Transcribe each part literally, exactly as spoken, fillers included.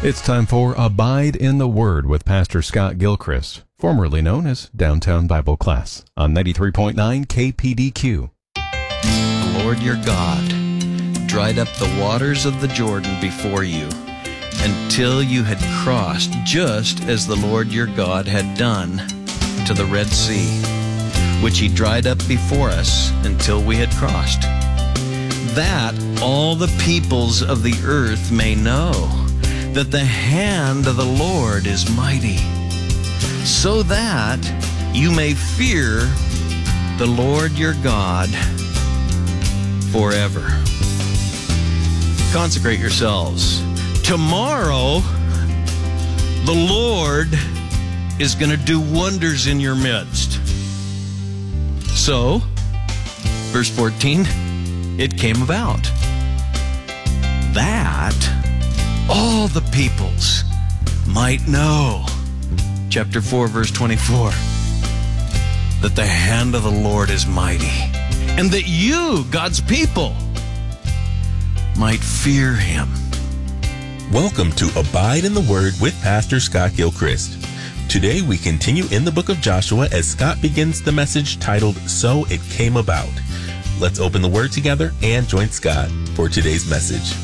It's time for Abide in the Word with Pastor Scott Gilchrist, formerly known as Downtown Bible Class, on ninety-three point nine K P D Q. The Lord your God dried up the waters of the Jordan before you until you had crossed, just as the Lord your God had done to the Red Sea, which he dried up before us until we had crossed, that all the peoples of the earth may know that the hand of the Lord is mighty, so that you may fear the Lord your God forever. Consecrate yourselves. Tomorrow, the Lord is going to do wonders in your midst. So, verse fourteen, it came about that all the peoples might know, chapter four, verse twenty-four, that the hand of the Lord is mighty, and that you, God's people, might fear him. Welcome to Abide in the Word with Pastor Scott Gilchrist. Today we continue in the book of Joshua as Scott begins the message titled, So It Came About. Let's open the Word together and join Scott for today's message.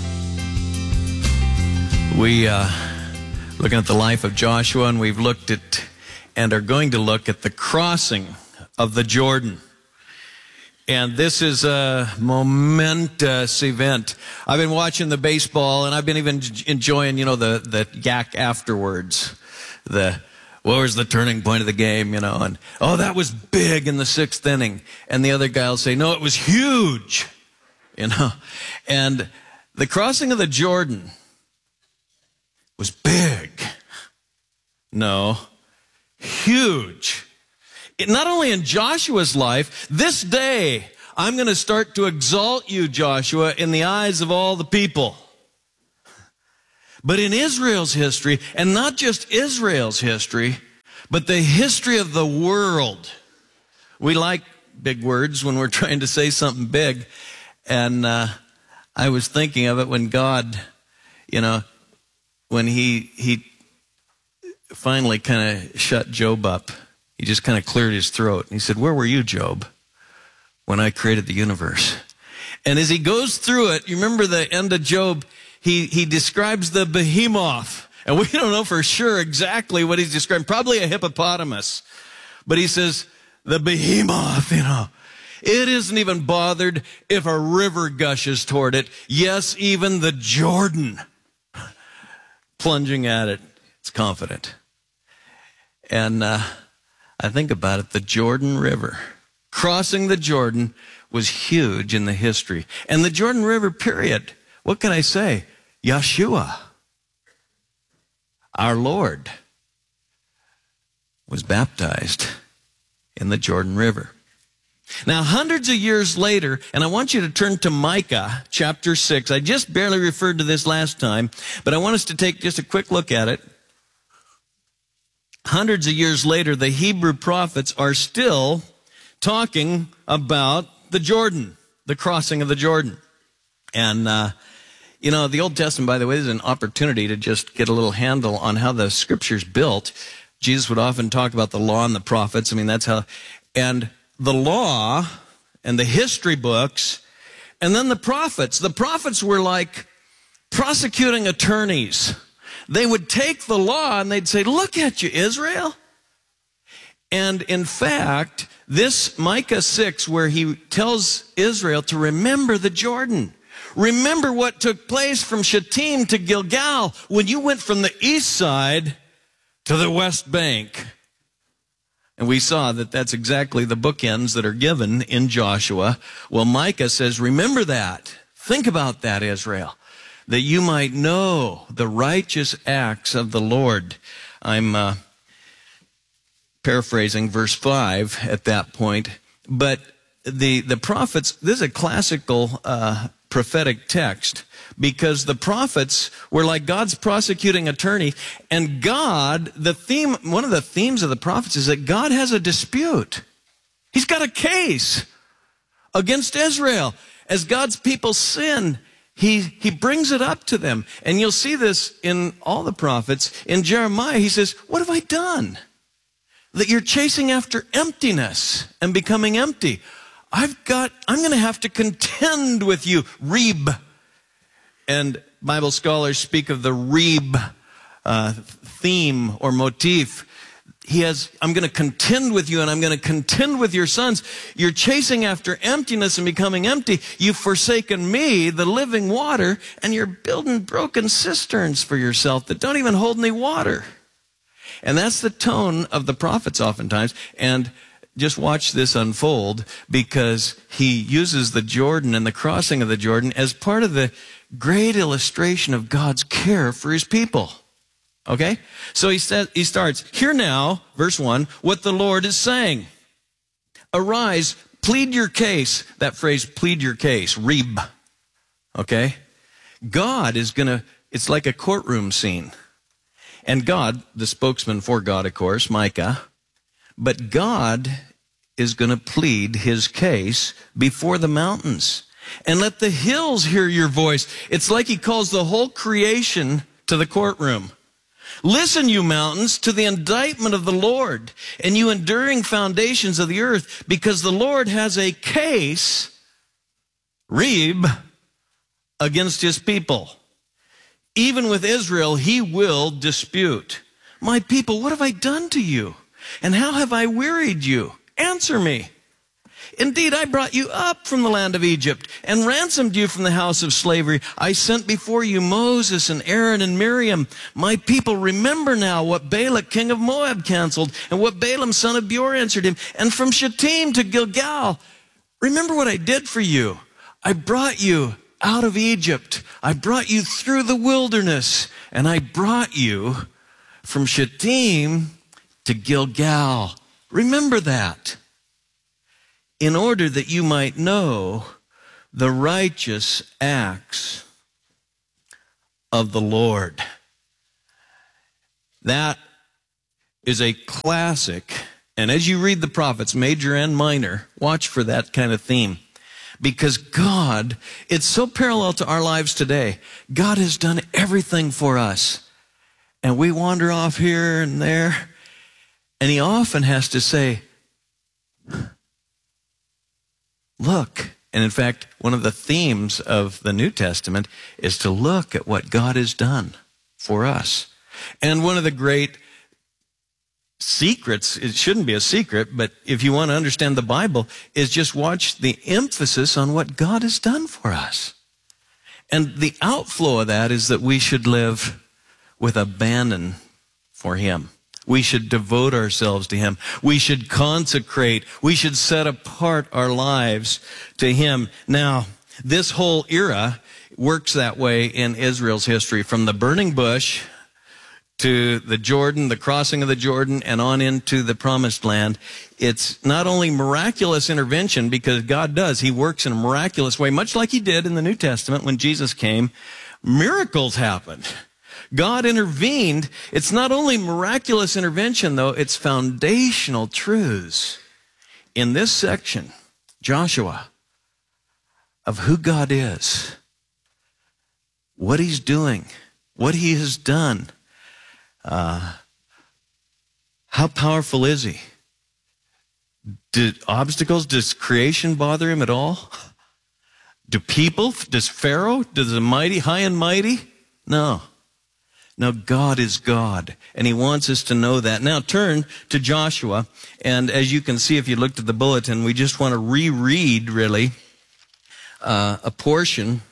We uh, looking at the life of Joshua, and we've looked at and are going to look at the crossing of the Jordan. And this is a momentous event. I've been watching the baseball, and I've been even enjoying, you know, the, the yak afterwards. The, what was the turning point of the game, you know, and, oh, that was big in the sixth inning. And the other guy will say, no, it was huge, you know. And the crossing of the Jordan was big. No, huge. It, not only in Joshua's life, this day, I'm going to start to exalt you, Joshua, in the eyes of all the people. But in Israel's history, and not just Israel's history, but the history of the world. We like big words when we're trying to say something big. And uh, I was thinking of it when God, you know, when he he finally kind of shut Job up. He just kind of cleared his throat. And he said, where were you, Job, when I created the universe? And as he goes through it, you remember the end of Job, he, he describes the behemoth. And we don't know for sure exactly what he's describing. Probably a hippopotamus. But he says, the behemoth, you know, it isn't even bothered if a river gushes toward it. Yes, even the Jordan, plunging at it, it's confident. And uh, I think about it, the Jordan River, crossing the Jordan was huge in the history. And the Jordan River, period, what can I say? Yeshua, our Lord, was baptized in the Jordan River. Now, hundreds of years later, and I want you to turn to Micah chapter six. I just barely referred to this last time, but I want us to take just a quick look at it. Hundreds of years later, the Hebrew prophets are still talking about the Jordan, the crossing of the Jordan. And, uh, you know, the Old Testament, by the way, is an opportunity to just get a little handle on how the Scripture's built. Jesus would often talk about the law and the prophets. I mean, that's how, and the law and the history books, and then the prophets. The prophets were like prosecuting attorneys. They would take the law and they'd say, look at you, Israel. And in fact, this Micah six, where he tells Israel to remember the Jordan. Remember what took place from Shittim to Gilgal when you went from the east side to the west bank. And we saw that that's exactly the bookends that are given in Joshua. Well, Micah says, remember that. Think about that, Israel, that you might know the righteous acts of the Lord. I'm uh, paraphrasing verse five at that point. But the, the prophets, this is a classical uh, prophetic text, because the prophets were like God's prosecuting attorney, and God, the theme, one of the themes of the prophets is that God has a dispute. He's got a case against Israel. As God's people sin, he, he brings it up to them. And you'll see this in all the prophets. In Jeremiah, he says, what have I done? That you're chasing after emptiness and becoming empty. I've got, I'm going to have to contend with you, Reb. And Bible scholars speak of the Reb uh, theme or motif. He has, I'm going to contend with you and I'm going to contend with your sons. You're chasing after emptiness and becoming empty. You've forsaken me, the living water, and you're building broken cisterns for yourself that don't even hold any water. And that's the tone of the prophets oftentimes. And just watch this unfold, because he uses the Jordan and the crossing of the Jordan as part of the great illustration of God's care for his people. Okay? So he says, he starts, hear now, verse one, what the Lord is saying. Arise, plead your case. That phrase, plead your case, Reb. Okay? God is going to, it's like a courtroom scene. And God, the spokesman for God, of course, Micah, but God is going to plead his case before the mountains. And let the hills hear your voice. It's like he calls the whole creation to the courtroom. Listen, you mountains, to the indictment of the Lord, and you enduring foundations of the earth, because the Lord has a case, Reb, against his people. Even with Israel, he will dispute. My people, what have I done to you? And how have I wearied you? Answer me. Indeed, I brought you up from the land of Egypt and ransomed you from the house of slavery. I sent before you Moses and Aaron and Miriam. My people, remember now what Balak, king of Moab, canceled, and what Balaam, son of Beor, answered him. And from Shittim to Gilgal, remember what I did for you. I brought you out of Egypt. I brought you through the wilderness, and I brought you from Shittim to Gilgal. Remember that, in order that you might know the righteous acts of the Lord. That is a classic, and as you read the prophets, major and minor, watch for that kind of theme. Because God, it's so parallel to our lives today. God has done everything for us. And we wander off here and there. And he often has to say, look. And in fact, one of the themes of the New Testament is to look at what God has done for us. And one of the great secrets, it shouldn't be a secret, but if you want to understand the Bible, is just watch the emphasis on what God has done for us. And the outflow of that is that we should live with abandon for him. We should devote ourselves to him. We should consecrate. We should set apart our lives to him. Now, this whole era works that way in Israel's history, from the burning bush to the Jordan, the crossing of the Jordan, and on into the promised land. It's not only miraculous intervention, because God does. He works in a miraculous way, much like he did in the New Testament when Jesus came. Miracles happened. God intervened. It's not only miraculous intervention, though, it's foundational truths in this section, Joshua, of who God is, what he's doing, what he has done. Uh, how powerful is he? Do obstacles, does creation bother him at all? Do people, does Pharaoh, does the mighty, high and mighty? No. No, God is God, and he wants us to know that. Now turn to Joshua, and as you can see if you looked at the bulletin, we just want to reread, really, uh, a portion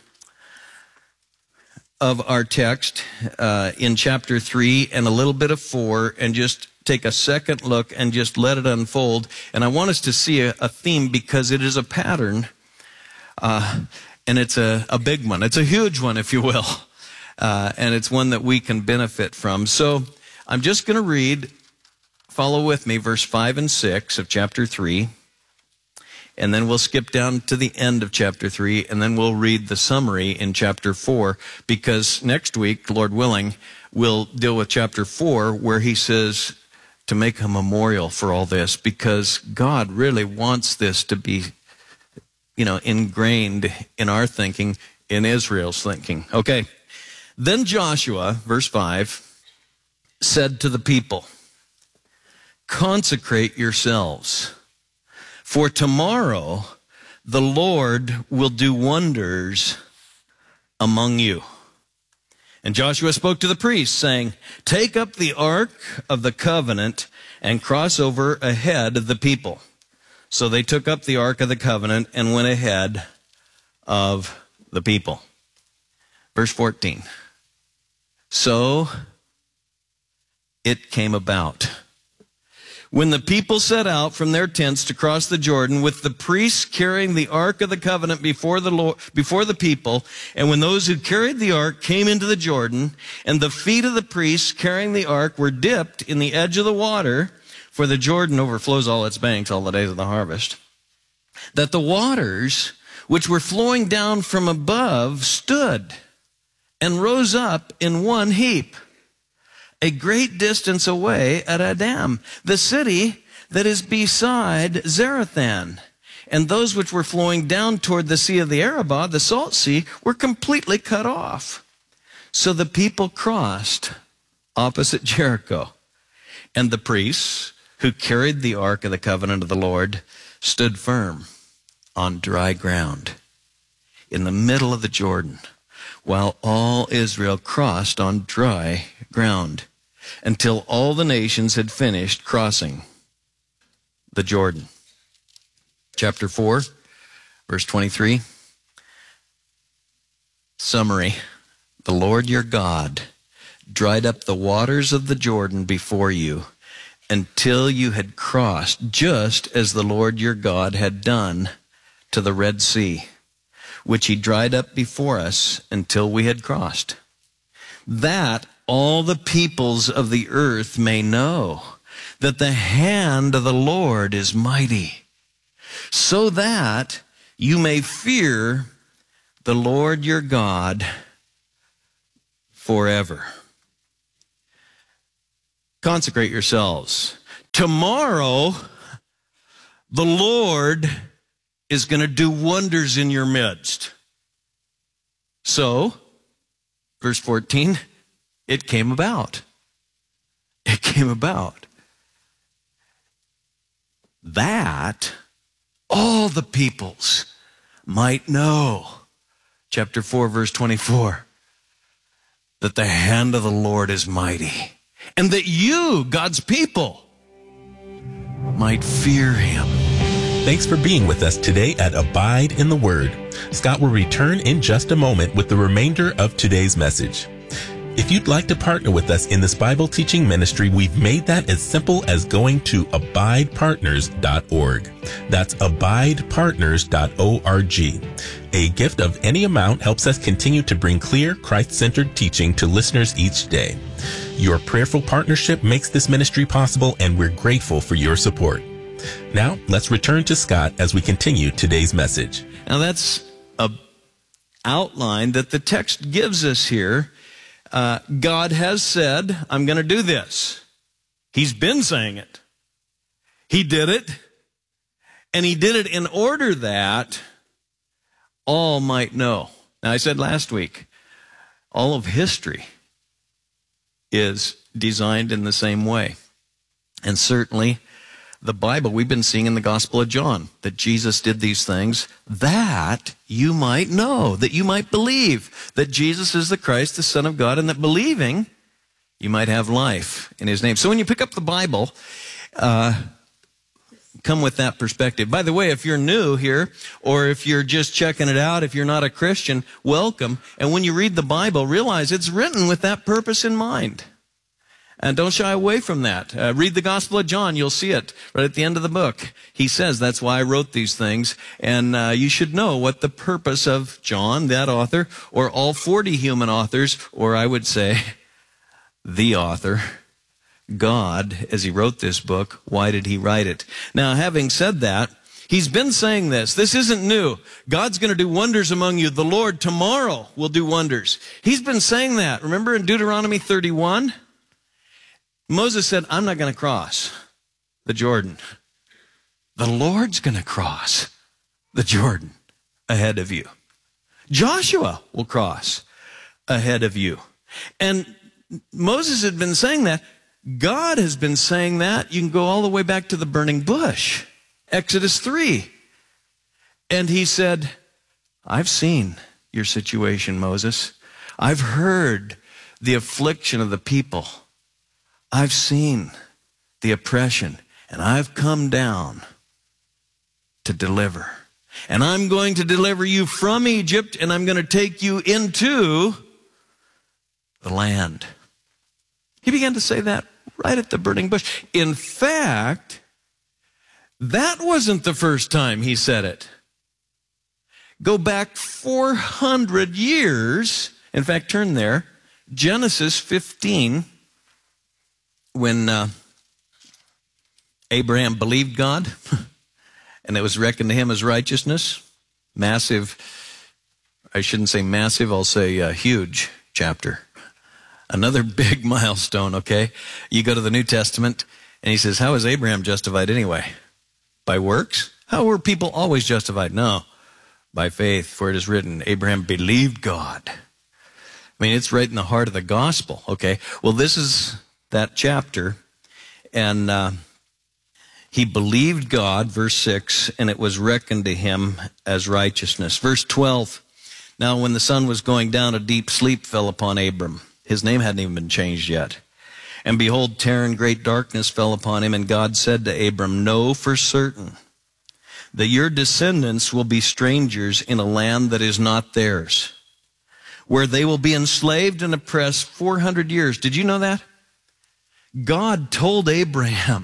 of our text uh, in chapter three and a little bit of four, and just take a second look and just let it unfold. And I want us to see a, a theme, because it is a pattern, uh, and it's a, a big one. It's a huge one, if you will, uh, and it's one that we can benefit from. So I'm just going to read, follow with me, verse five and six of chapter three. And then we'll skip down to the end of chapter three, and then we'll read the summary in chapter four, because next week, Lord willing, we'll deal with chapter four, where he says to make a memorial for all this, because God really wants this to be, you know, ingrained in our thinking in Israel's thinking. Okay. Then Joshua, verse five, said to the people, consecrate yourselves, for tomorrow the Lord will do wonders among you. And Joshua spoke to the priests, saying, take up the ark of the covenant and cross over ahead of the people. So they took up the ark of the covenant and went ahead of the people. Verse fourteen. So it came about, when the people set out from their tents to cross the Jordan, with the priests carrying the ark of the covenant before the Lord, before the people, and when those who carried the ark came into the Jordan, and the feet of the priests carrying the ark were dipped in the edge of the water, for the Jordan overflows all its banks all the days of the harvest, that the waters which were flowing down from above stood and rose up in one heap, a great distance away at Adam, the city that is beside Zarethan. And those which were flowing down toward the sea of the Arabah, the salt sea, were completely cut off. So the people crossed opposite Jericho. And the priests who carried the ark of the covenant of the Lord stood firm on dry ground in the middle of the Jordan, while all Israel crossed on dry ground, until all the nations had finished crossing the Jordan. Chapter four, verse twenty-three. Summary. The Lord your God dried up the waters of the Jordan before you until you had crossed, just as the Lord your God had done to the Red Sea, which he dried up before us until we had crossed. That all the peoples of the earth may know that the hand of the Lord is mighty, so that you may fear the Lord your God forever. Consecrate yourselves. Tomorrow, the Lord is going to do wonders in your midst. So, verse fourteen, it came about. It came about that all the peoples might know, chapter four, verse twenty-four, that the hand of the Lord is mighty, and that you, God's people, might fear him. Thanks for being with us today at Abide in the Word. Scott will return in just a moment with the remainder of today's message. If you'd like to partner with us in this Bible teaching ministry, we've made that as simple as going to abide partners dot org. That's abide partners dot org. A gift of any amount helps us continue to bring clear, Christ-centered teaching to listeners each day. Your prayerful partnership makes this ministry possible, and we're grateful for your support. Now, let's return to Scott as we continue today's message. Now, that's a outline that the text gives us here. Uh, God has said, I'm going to do this. He's been saying it. He did it. And he did it in order that all might know. Now, I said last week, all of history is designed in the same way. And certainly, the Bible, we've been seeing in the Gospel of John that Jesus did these things that you might know, that you might believe that Jesus is the Christ, the Son of God, and that believing, you might have life in his name. So when you pick up the Bible, uh, come with that perspective. By the way, if you're new here, or if you're just checking it out, if you're not a Christian, welcome. And when you read the Bible, realize it's written with that purpose in mind. And don't shy away from that. Uh, read the Gospel of John. You'll see it right at the end of the book. He says, that's why I wrote these things. And uh, you should know what the purpose of John, that author, or all forty human authors, or I would say the author, God, as he wrote this book, why did he write it? Now, having said that, he's been saying this. This isn't new. God's going to do wonders among you. The Lord tomorrow will do wonders. He's been saying that. Remember in Deuteronomy thirty-one? Moses said, I'm not going to cross the Jordan. The Lord's going to cross the Jordan ahead of you. Joshua will cross ahead of you. And Moses had been saying that. God has been saying that. You can go all the way back to the burning bush, Exodus three. And he said, I've seen your situation, Moses. I've heard the affliction of the people. I've seen the oppression, and I've come down to deliver. And I'm going to deliver you from Egypt, and I'm going to take you into the land. He began to say that right at the burning bush. In fact, that wasn't the first time he said it. Go back four hundred years. In fact, turn there. Genesis fifteen, when uh, Abraham believed God, and it was reckoned to him as righteousness. Massive, I shouldn't say massive, I'll say uh, huge chapter. Another big milestone, okay? You go to the New Testament, and he says, how is Abraham justified anyway? By works? How were people always justified? No, by faith, for it is written, Abraham believed God. I mean, it's right in the heart of the gospel, okay? Well, this is that chapter, and uh, he believed God, verse six, and it was reckoned to him as righteousness. Verse twelve, now when the sun was going down, a deep sleep fell upon Abram. His name hadn't even been changed yet. And behold, terror and great darkness fell upon him, and God said to Abram, know for certain that your descendants will be strangers in a land that is not theirs, where they will be enslaved and oppressed four hundred years. Did you know that? God told Abraham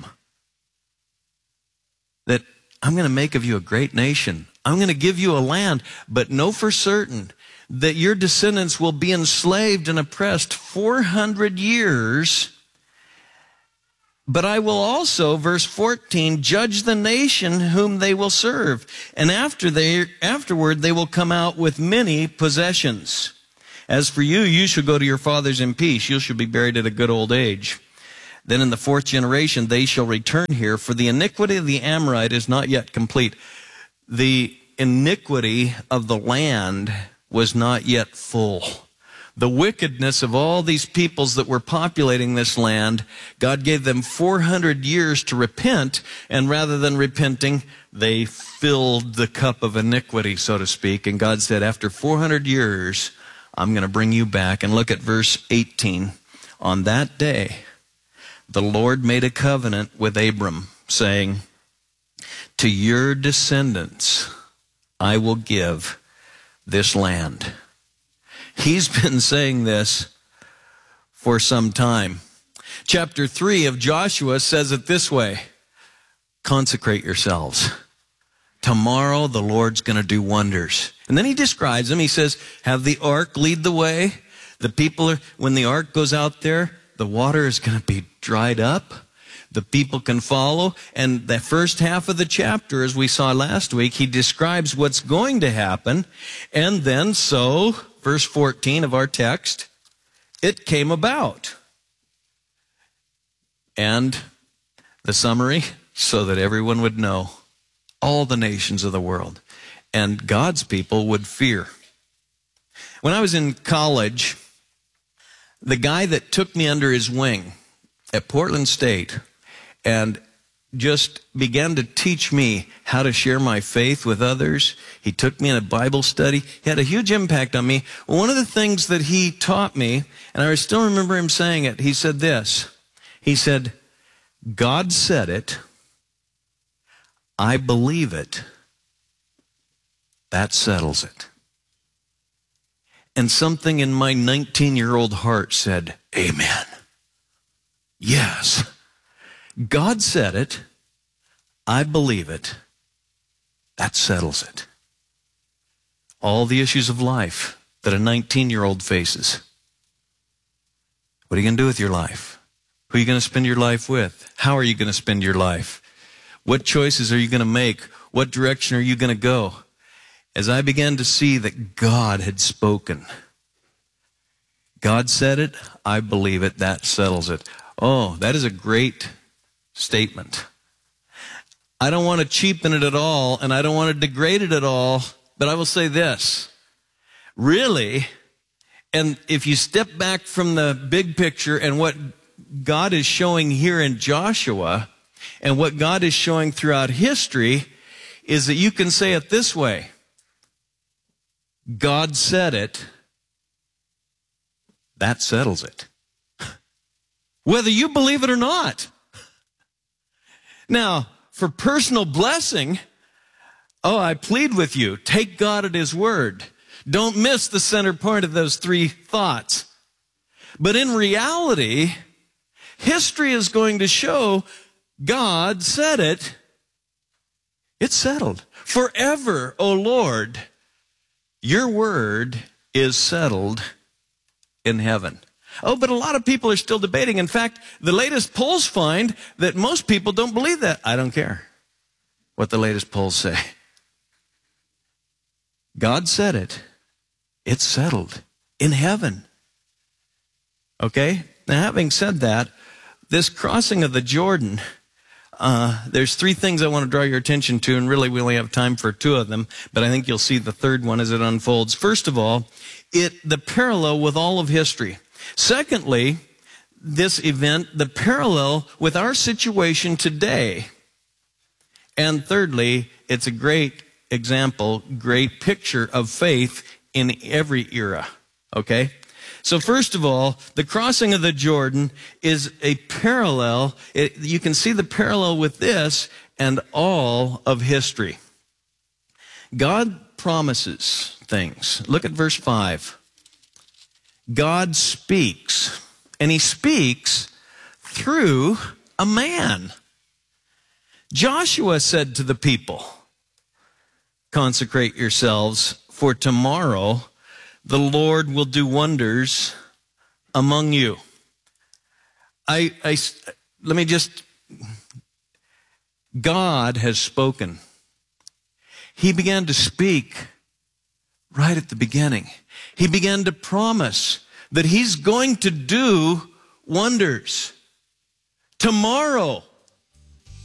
that I'm going to make of you a great nation. I'm going to give you a land, but know for certain that your descendants will be enslaved and oppressed four hundred years. But I will also, verse fourteen, judge the nation whom they will serve. And after they, afterward they will come out with many possessions. As for you, you shall go to your fathers in peace. You shall be buried at a good old age. Then in the fourth generation they shall return here, for the iniquity of the Amorite is not yet complete. The iniquity of the land was not yet full. The wickedness of all these peoples that were populating this land, God gave them four hundred years to repent, and rather than repenting, they filled the cup of iniquity, so to speak. And God said, after four hundred years, I'm going to bring you back. And look at verse eighteen. On that day, the Lord made a covenant with Abram, saying, to your descendants I will give this land. He's been saying this for some time. Chapter three of Joshua says it this way, consecrate yourselves. Tomorrow the Lord's going to do wonders. And then he describes them. He says, have the ark lead the way. The people are, when the ark goes out there, the water is going to be dried up. The people can follow. And the first half of the chapter, as we saw last week, he describes what's going to happen. And then so, verse fourteen of our text, it came about. And the summary, so that everyone would know, all the nations of the world, and God's people would fear. When I was in college, the guy that took me under his wing at Portland State and just began to teach me how to share my faith with others. He took me in a Bible study. He had a huge impact on me. One of the things that he taught me, and I still remember him saying it, he said this. He said, God said it. I believe it. That settles it. And something in my nineteen-year-old heart said, amen. Yes. God said it. I believe it. That settles it. All the issues of life that a nineteen-year-old faces. What are you going to do with your life? Who are you going to spend your life with? How are you going to spend your life? What choices are you going to make? What direction are you going to go? As I began to see that God had spoken, God said it, I believe it, that settles it. Oh, that is a great statement. I don't want to cheapen it at all, and I don't want to degrade it at all, but I will say this. really, and if you step back from the big picture and what God is showing here in Joshua and what God is showing throughout history, is that you can say it this way: God said it, that settles it. Whether you believe it or not. Now, for personal blessing, oh, I plead with you, take God at His word. Don't miss the center point of those three thoughts. But in reality, history is going to show God said it. It's settled. Forever, O Lord, your word is settled in heaven. Oh, but a lot of people are still debating. In fact, the latest polls find that most people don't believe that. I don't care what the latest polls say. God said it. It's settled in heaven. Okay? Now, having said that, this crossing of the Jordan, uh, there's three things I want to draw your attention to, and really we only have time for two of them, but I think you'll see the third one as it unfolds. First of all, it the parallel with all of history. Secondly, this event, the parallel with our situation today. And thirdly, it's a great example, great picture of faith in every era. Okay? So first of all, the crossing of the Jordan is a parallel. It, you can see the parallel with this and all of history. God promises things. Look at verse five. God speaks, and He speaks through a man. Joshua said to the people, consecrate yourselves, for tomorrow the Lord will do wonders among you. I, I, let me just, God has spoken. He began to speak right at the beginning. He began to promise that He's going to do wonders. Tomorrow,